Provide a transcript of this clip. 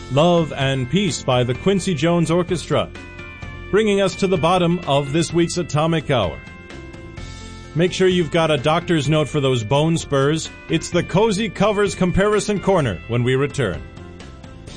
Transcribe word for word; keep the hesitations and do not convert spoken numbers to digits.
Love and Peace by the Quincy Jones Orchestra, bringing us to the bottom of this week's Atomic Hour. Make sure you've got a doctor's note for those bone spurs. It's the Cozy Covers Comparison Corner when we return.